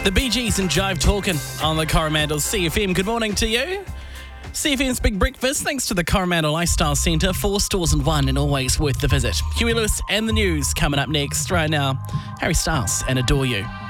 The Bee Gees and Jive Talkin' on the Coromandel CFM. Good morning to you. CFM's Big Breakfast, thanks to the Coromandel Lifestyle Centre. 4 stores in one and always worth the visit. Huey Lewis and the news coming up next. Right now, Harry Styles and Adore You.